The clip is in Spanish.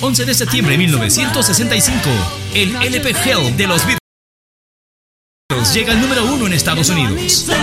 11 de septiembre de 1965, el LP Hell de los Beatles llega al número 1 en Estados Unidos.